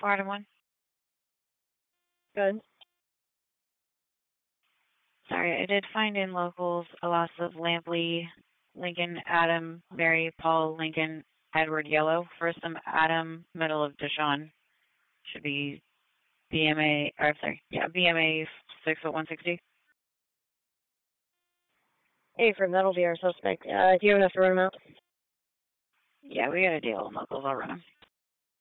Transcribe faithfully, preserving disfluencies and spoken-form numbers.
four Adam one. Good. Sorry, I did find in locals a loss of Lampley, Lincoln, Adam, Mary, Paul, Lincoln, Edward, Yellow. First some Adam, middle of Deshaun. Should be B M A, or sorry, yeah, B M A six foot one sixty. Hey, for that'll be our suspect. Uh, do you have enough to run him out? Yeah, we got a deal in locals. I'll run him.